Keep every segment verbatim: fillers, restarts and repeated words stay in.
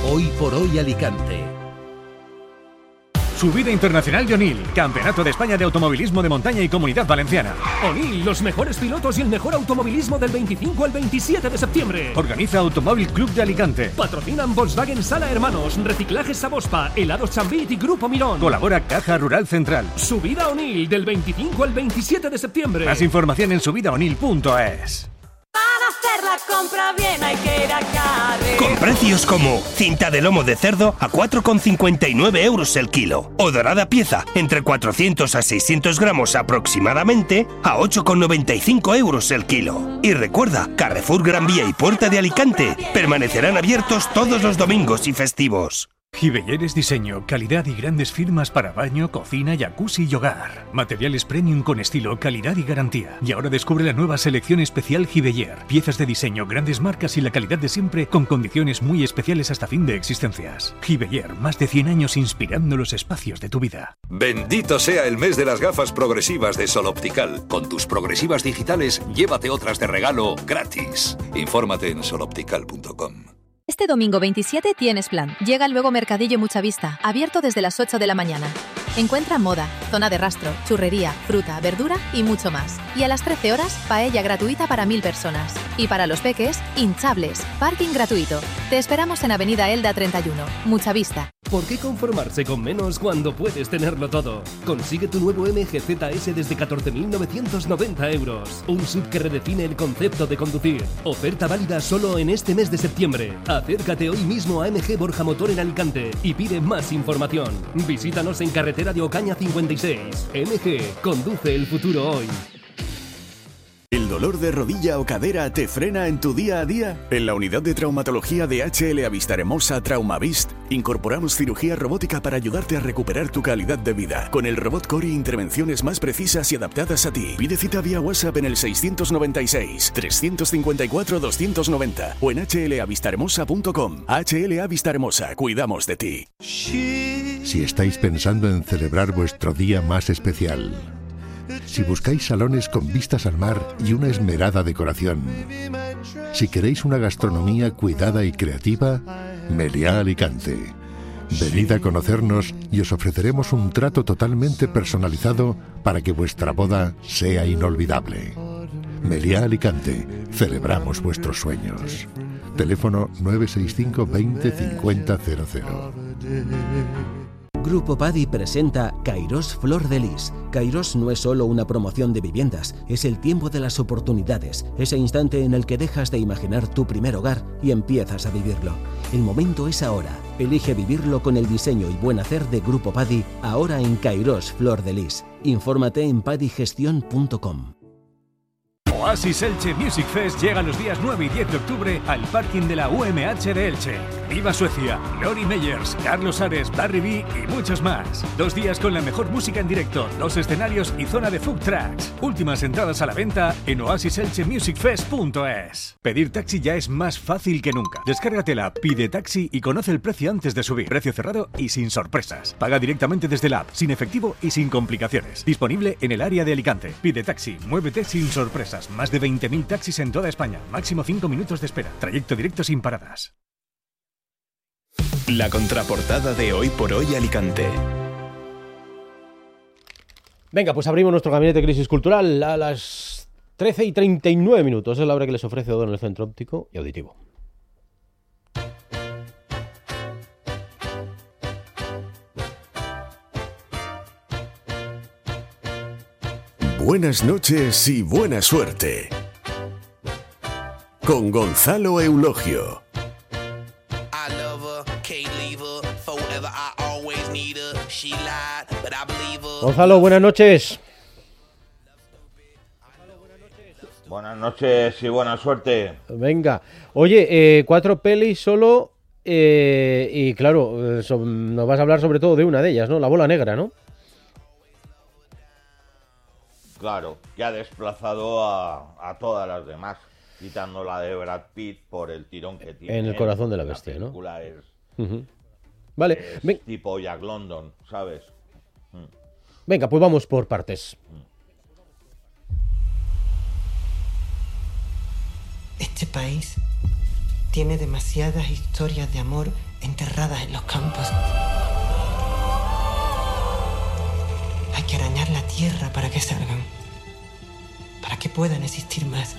Hoy por hoy Alicante. Subida Internacional de Onil, Campeonato de España de Automovilismo de Montaña y Comunidad Valenciana. Onil, los mejores pilotos y el mejor automovilismo del veinticinco al veintisiete de septiembre. Organiza Automóvil Club de Alicante. Patrocinan Volkswagen Sala Hermanos, Reciclajes Sabospa, Helados Chambit y Grupo Mirón. Colabora Caja Rural Central. Subida Onil, del veinticinco al veintisiete de septiembre. Más información en subida onil punto es. Para hacer la compra bien hay que ir a Carre. Con precios como cinta de lomo de cerdo a cuatro con cincuenta y nueve euros el kilo o dorada pieza entre cuatrocientos a seiscientos gramos aproximadamente a ocho con noventa y cinco euros el kilo. Y recuerda, Carrefour Gran Vía y Puerta de Alicante permanecerán abiertos todos los domingos y festivos. Gibeller Diseño, calidad y grandes firmas para baño, cocina, jacuzzi y hogar. Materiales premium con estilo, calidad y garantía. Y ahora descubre la nueva selección especial Gibeller. Piezas de diseño, grandes marcas y la calidad de siempre con condiciones muy especiales hasta fin de existencias. Gibeller, más de cien años inspirando los espacios de tu vida. Bendito sea el mes de las gafas progresivas de Sol Optical. Con tus progresivas digitales, llévate otras de regalo gratis. Infórmate en sol optical punto com. Este domingo veintisiete tienes plan. Llega luego Mercadillo Mucha Vista, abierto desde las ocho de la mañana. Encuentra moda, zona de rastro, churrería, fruta, verdura y mucho más. Y a las trece horas, paella gratuita para mil personas. Y para los peques, hinchables, parking gratuito. Te esperamos en Avenida Elda treinta y uno, Mucha Vista. ¿Por qué conformarse con menos cuando puedes tenerlo todo? Consigue tu nuevo M G Z S desde catorce mil novecientos noventa euros. Un S U V que redefine el concepto de conducir. Oferta válida solo en este mes de septiembre. Acércate hoy mismo a M G Borja Motor en Alicante y pide más información. Visítanos en carretera de Ocaña cincuenta y seis. M G, conduce el futuro hoy. ¿El dolor de rodilla o cadera te frena en tu día a día? En la unidad de traumatología de H L A Vistahermosa Traumavist incorporamos cirugía robótica para ayudarte a recuperar tu calidad de vida. Con el robot Cori, intervenciones más precisas y adaptadas a ti. Pide cita vía WhatsApp en el seiscientos noventa y seis, trescientos cincuenta y cuatro, doscientos noventa o en h l a vistahermosa punto com. H L A Vistahermosa, cuidamos de ti. Si estáis pensando en celebrar vuestro día más especial, si buscáis salones con vistas al mar y una esmerada decoración, si queréis una gastronomía cuidada y creativa, Meliá Alicante. Venid a conocernos y os ofreceremos un trato totalmente personalizado para que vuestra boda sea inolvidable. Meliá Alicante, celebramos vuestros sueños. Teléfono nueve seis cinco veinte cincuenta cero cero. Grupo Padi presenta Kairos Flor de Lis. Kairos no es solo una promoción de viviendas, es el tiempo de las oportunidades, ese instante en el que dejas de imaginar tu primer hogar y empiezas a vivirlo. El momento es ahora. Elige vivirlo con el diseño y buen hacer de Grupo Padi, ahora en Kairos Flor de Lis. Infórmate en padigestión punto com. Oasis Elche Music Fest llega los días nueve y diez de octubre al parking de la U M H de Elche. ¡Viva Suecia! Lori Meyers, Carlos Ares, Barry B y muchos más. Dos días con la mejor música en directo, dos escenarios y zona de food trucks. Últimas entradas a la venta en oasis elche music fest punto es. Pedir taxi ya es más fácil que nunca. Descárgate la app Pide Taxi y conoce el precio antes de subir. Precio cerrado y sin sorpresas. Paga directamente desde la app, sin efectivo y sin complicaciones. Disponible en el área de Alicante. Pide Taxi, muévete sin sorpresas. Más de veinte mil taxis en toda España. Máximo cinco minutos de espera. Trayecto directo sin paradas. La contraportada de Hoy por Hoy Alicante. Venga, pues abrimos nuestro gabinete de crisis cultural a las trece y treinta y nueve minutos. Es la hora que les ofrece Odo en el Centro Óptico y Auditivo. Buenas noches y buena suerte. Con Gonzalo Eulogio. Gonzalo, buenas noches. Buenas noches y buena suerte. Venga. Oye, eh, cuatro pelis solo eh, y claro, eh, so, nos vas a hablar sobre todo de una de ellas, ¿no? La Bola Negra, ¿no? Claro, que ha desplazado a, a todas las demás, quitando la de Brad Pitt por el tirón que tiene. En el corazón de la bestia, la ¿no? película es, uh-huh. Vale. es Ven... tipo Jack London, ¿sabes? Mm. Venga, pues vamos por partes. Este país tiene demasiadas historias de amor enterradas en los campos. Hay que arañar la tierra para que salgan, para que puedan existir más.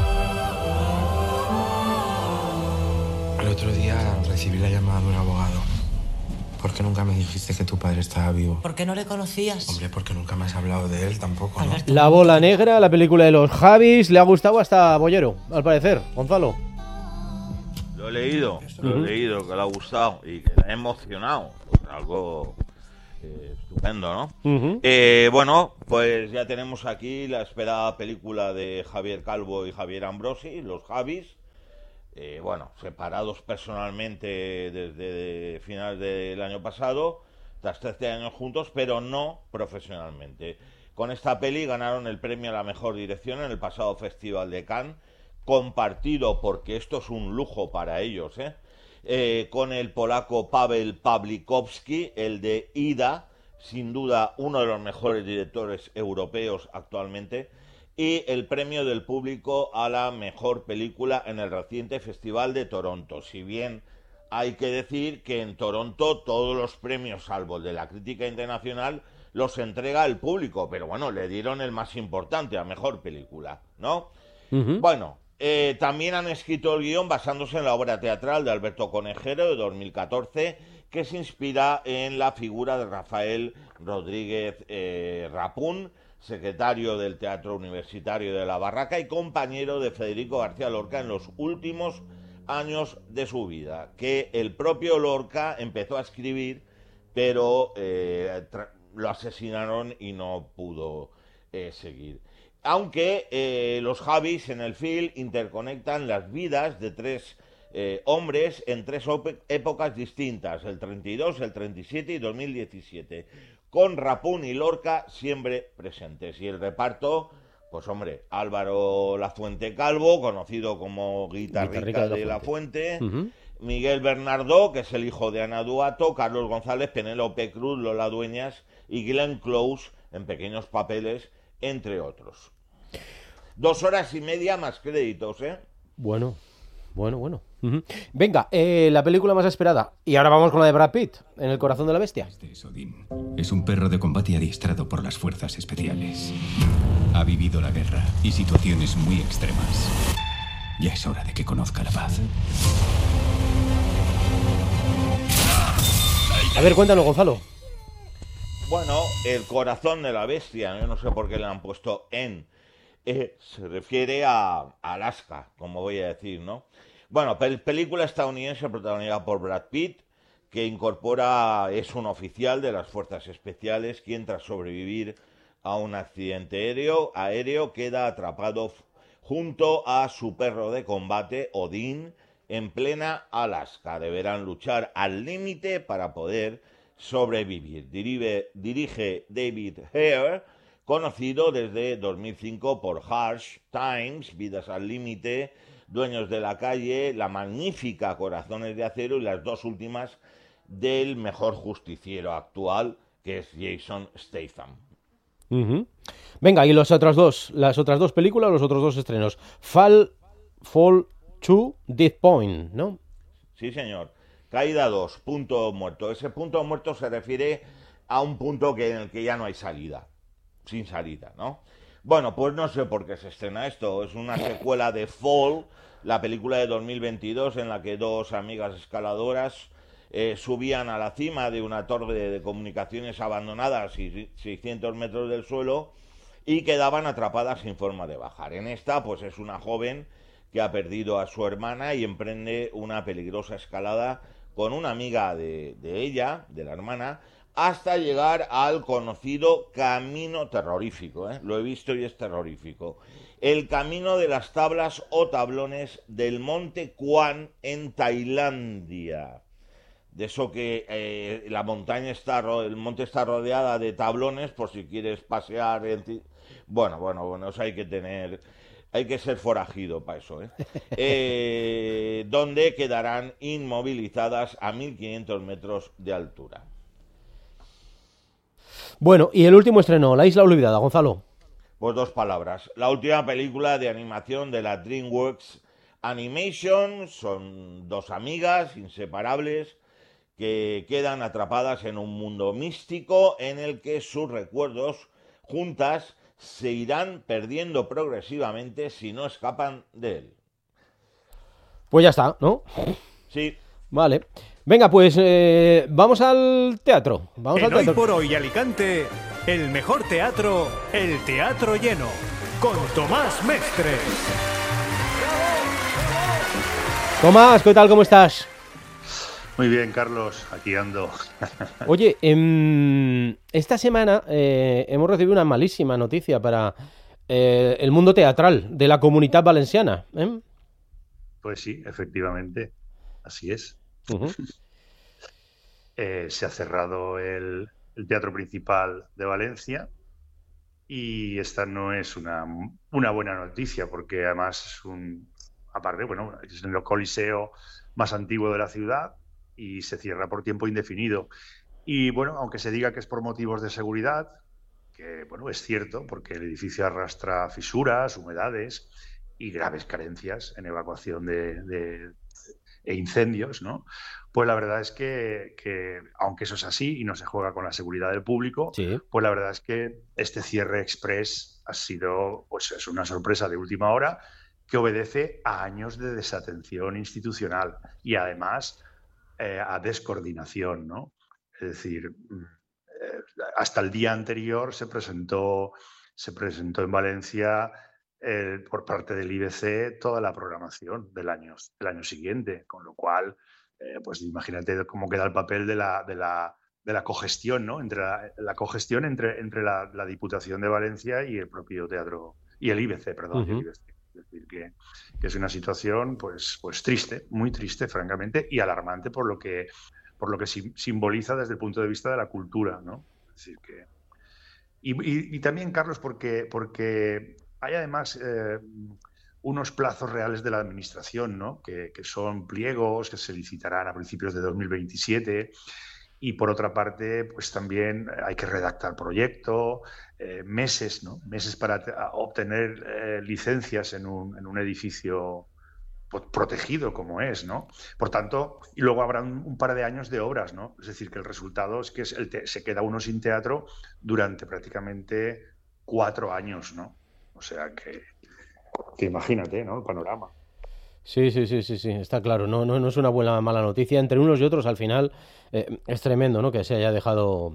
El otro día recibí la llamada de un abogado. ¿Por qué nunca me dijiste que tu padre estaba vivo? ¿Por qué no le conocías? Hombre, porque nunca me has hablado de él tampoco, ¿no? La bola negra, la película de los Javis, le ha gustado hasta a Bollero, al parecer. Gonzalo. Lo he leído, lo Uh-huh. he leído, que le ha gustado y que le ha emocionado. Pues algo eh, estupendo, ¿no? Uh-huh. Eh, bueno, pues ya tenemos aquí la esperada película de Javier Calvo y Javier Ambrosi, los Javis. Eh, bueno, separados personalmente desde finales del año pasado, tras trece años juntos, pero no profesionalmente. Con esta peli ganaron el premio a la mejor dirección en el pasado Festival de Cannes, compartido, porque esto es un lujo para ellos, ¿eh? Eh, con el polaco Paweł Pawlikowski, el de Ida, sin duda uno de los mejores directores europeos actualmente, y el premio del público a la mejor película en el reciente Festival de Toronto. Si bien hay que decir que en Toronto todos los premios, salvo el de la crítica internacional, los entrega el público, pero bueno, le dieron el más importante, a mejor película, ¿no? Uh-huh. Bueno, eh, también han escrito el guión basándose en la obra teatral de Alberto Conejero de dos mil catorce, que se inspira en la figura de Rafael Rodríguez eh, Rapún, secretario del Teatro Universitario de la Barraca y compañero de Federico García Lorca en los últimos años de su vida, que el propio Lorca empezó a escribir, pero eh, lo asesinaron y no pudo eh, seguir. Aunque eh, los Javis en el film interconectan las vidas de tres eh, hombres en tres épocas distintas, el treinta y dos, el treinta y siete y dos mil diecisiete, con Rapún y Lorca siempre presentes. Y el reparto, pues hombre, Álvaro Lafuente Calvo, conocido como Guitarrica, Guitarrica de, de La Fuente, La Fuente. Uh-huh. Miguel Bernardo, que es el hijo de Ana Duato, Carlos González, Penélope Cruz, Lola Dueñas y Glenn Close en pequeños papeles, entre otros. Dos horas y media más créditos, ¿eh? Bueno, bueno, bueno. Uh-huh. Venga, eh, la película más esperada. Y ahora vamos con la de Brad Pitt, En el corazón de la bestia. Este es Odín. Es un perro de combate adiestrado por las fuerzas especiales. Ha vivido la guerra y situaciones muy extremas. Ya es hora de que conozca la paz. A ver, cuéntanos, Gonzalo. Bueno, El corazón de la bestia, yo no sé por qué le han puesto en... Eh, se refiere a Alaska, como voy a decir, ¿no? Bueno, pel- película estadounidense protagonizada por Brad Pitt, que incorpora, es un oficial de las fuerzas especiales, quien tras sobrevivir a un accidente aéreo, aéreo queda atrapado f- junto a su perro de combate, Odín, en plena Alaska. Deberán luchar al límite para poder sobrevivir. Dirige, dirige David Hare, conocido desde dos mil cinco por Harsh Times, Vidas al límite, Dueños de la calle, la magnífica Corazones de acero y las dos últimas del mejor justiciero actual, que es Jason Statham. Uh-huh. Venga, y los otros dos, las otras dos películas, los otros dos estrenos. Fall, Fall to Death Point, ¿no? Sí, señor. Caída dos, punto muerto. Ese punto muerto se refiere a un punto que, en el que ya no hay salida. Sin salida, ¿no? Bueno, pues no sé por qué se estrena esto. Es una secuela de Fall, la película de dos mil veintidós en la que dos amigas escaladoras eh, subían a la cima de una torre de comunicaciones abandonada a seiscientos metros del suelo y quedaban atrapadas sin forma de bajar. En esta, pues es una joven que ha perdido a su hermana y emprende una peligrosa escalada con una amiga de, de ella, de la hermana, hasta llegar al conocido camino terrorífico, ¿eh? Lo he visto y es terrorífico. El camino de las tablas o tablones del monte Kwan en Tailandia. De eso que eh, la montaña está, el monte está rodeada de tablones por si quieres pasear. En... Bueno, bueno, bueno, eso hay que tener, hay que ser forajido para eso, ¿eh? eh donde quedarán inmovilizadas a mil quinientos metros de altura. Bueno, y el último estreno, La isla olvidada, Gonzalo. Pues dos palabras. La última película de animación de la DreamWorks Animation son dos amigas inseparables que quedan atrapadas en un mundo místico en el que sus recuerdos juntas se irán perdiendo progresivamente si no escapan de él. Pues ya está, ¿no? Sí. Vale. Venga, pues eh, vamos al teatro. Vamos en al teatro. Hoy por Hoy Alicante, el mejor teatro, el Teatro Lleno, con Tomás Mestre. Tomás, ¿qué tal? ¿Cómo estás? Muy bien, Carlos, aquí ando. Oye, eh, esta semana eh, hemos recibido una malísima noticia para eh, el mundo teatral de la Comunitat Valenciana. ¿eh? Pues sí, efectivamente, así es. Uh-huh. eh, se ha cerrado el, el Teatro Principal de Valencia y esta no es una, una buena noticia porque además es un, aparte, bueno, es el coliseo más antiguo de la ciudad y se cierra por tiempo indefinido. Y bueno, aunque se diga que es por motivos de seguridad, que bueno, es cierto, porque el edificio arrastra fisuras, humedades y graves carencias en evacuación de, de, e incendios, ¿no? Pues la verdad es que, que, aunque eso es así y no se juega con la seguridad del público, sí. Pues la verdad es que este cierre express ha sido, pues es una sorpresa de última hora que obedece a años de desatención institucional y además eh, a descoordinación, ¿no? Es decir, eh, hasta el día anterior se presentó, se presentó en Valencia eh, por parte del I B C toda la programación del año, del año siguiente, con lo cual, eh, pues imagínate cómo queda el papel de la, de la, de la cogestión, ¿no? Entre la, la cogestión entre, entre la, la Diputación de Valencia y el propio teatro, y el I B C, perdón, uh-huh. el I B C. Es decir, que, que es una situación pues, pues triste, muy triste, francamente, y alarmante por lo que, por lo que sim- simboliza desde el punto de vista de la cultura, ¿no? Es decir, que... Y, y, y también, Carlos, porque, porque hay además eh, unos plazos reales de la Administración, ¿no? Que, que son pliegos que se licitarán a principios de dos mil veintisiete. Y por otra parte, pues también hay que redactar proyecto, eh, meses, ¿no? Meses para t- obtener eh, licencias en un, en un edificio pues, protegido como es, ¿no? Por tanto, y luego habrá un, un par de años de obras, ¿no? Es decir, que el resultado es que es el te- se queda uno sin teatro durante prácticamente cuatro años, ¿no? O sea que, que imagínate, ¿no? El panorama. Sí, sí, sí, sí, sí, está claro. No, no, no es una buena mala noticia. Entre unos y otros, al final, eh, es tremendo, ¿no? Que se haya dejado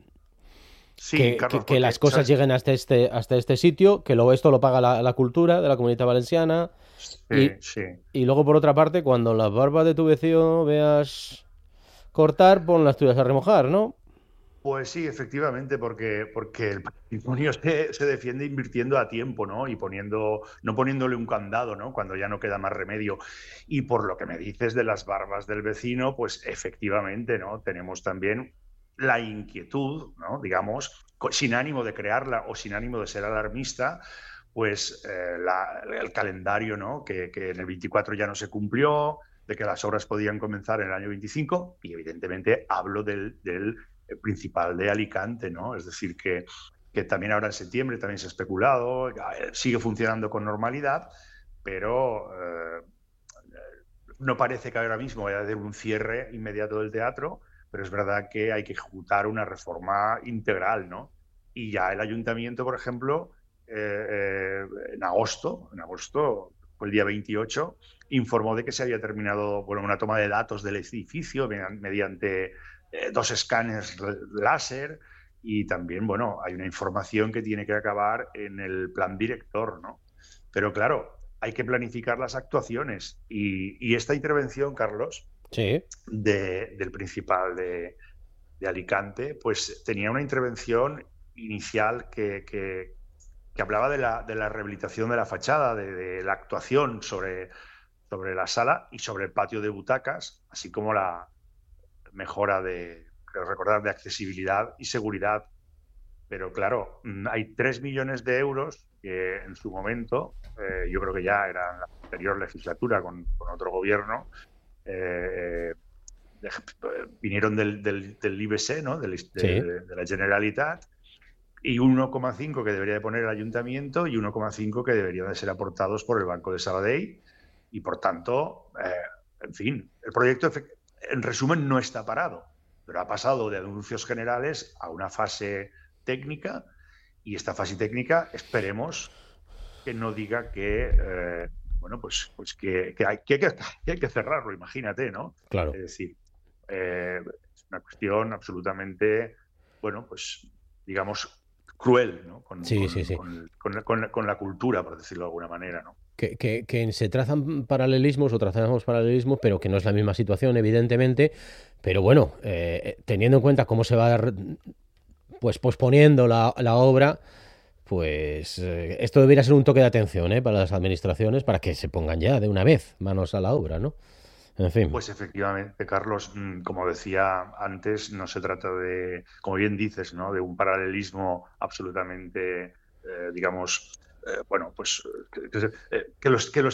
sí, que, Carlos, que, que las cosas ¿sabes? lleguen hasta este, hasta este sitio, que luego esto lo paga la, la cultura de la Comunitat Valenciana. Sí, y, sí. y luego, por otra parte, cuando las barbas de tu vecino veas cortar, pon las tuyas a remojar, ¿no? Pues sí, efectivamente, porque, porque el patrimonio se, se defiende invirtiendo a tiempo, ¿no? Y poniendo, no poniéndole un candado, ¿no? Cuando ya no queda más remedio. Y por lo que me dices de las barbas del vecino, pues efectivamente, ¿no? Tenemos también la inquietud, ¿no? Digamos, sin ánimo de crearla o sin ánimo de ser alarmista, pues eh, la, el calendario, ¿no? Que, que en el veinticuatro ya no se cumplió, de que las obras podían comenzar en el año veinticinco, y evidentemente hablo del... del principal de Alicante, ¿no? Es decir, que, que también ahora en septiembre también se ha especulado, sigue funcionando con normalidad, pero eh, no parece que ahora mismo vaya a haber un cierre inmediato del teatro, pero es verdad que hay que ejecutar una reforma integral, ¿no? Y ya el ayuntamiento, por ejemplo, eh, eh, en agosto, en agosto, fue el día veintiocho, informó de que se había terminado, bueno, una toma de datos del edificio mediante Eh, dos escáneres láser y también, bueno, hay una información que tiene que acabar en el plan director, ¿no? Pero claro, hay que planificar las actuaciones y, y esta intervención, Carlos, sí. de, del Principal de, de Alicante, pues tenía una intervención inicial que, que, que hablaba de la, de la rehabilitación de la fachada, de, de la actuación sobre, sobre la sala y sobre el patio de butacas, así como la mejora de, creo recordar, de accesibilidad y seguridad. Pero claro, hay tres millones de euros que en su momento, eh, yo creo que ya era en la anterior legislatura con, con otro gobierno, eh, de, vinieron del, del, del I B C, ¿no? del, de, sí. de, de la Generalitat, y uno coma cinco que debería de poner el ayuntamiento y uno coma cinco que deberían de ser aportados por el Banco de Sabadell. y por tanto, eh, en fin, el proyecto en resumen no está parado, pero ha pasado de anuncios generales a una fase técnica, y esta fase técnica esperemos que no diga que eh, bueno pues pues que, que, hay, que, que hay que cerrarlo, imagínate, ¿no? Claro. Es decir, eh, es una cuestión absolutamente, bueno, pues digamos cruel, ¿no? Con, sí, con, sí, sí. Con, con, con, con la cultura, por decirlo de alguna manera, ¿no? Que, que, que se trazan paralelismos o trazamos paralelismos, pero que no es la misma situación, evidentemente. Pero bueno, eh, teniendo en cuenta cómo se va pues posponiendo la, la obra, pues eh, esto debería ser un toque de atención, ¿eh? Para las administraciones, para que se pongan ya de una vez manos a la obra, ¿no? En fin. Pues efectivamente, Carlos, como decía antes, no se trata de, como bien dices, ¿no? De un paralelismo absolutamente, eh, digamos, eh, bueno, pues que, que, que, los, que los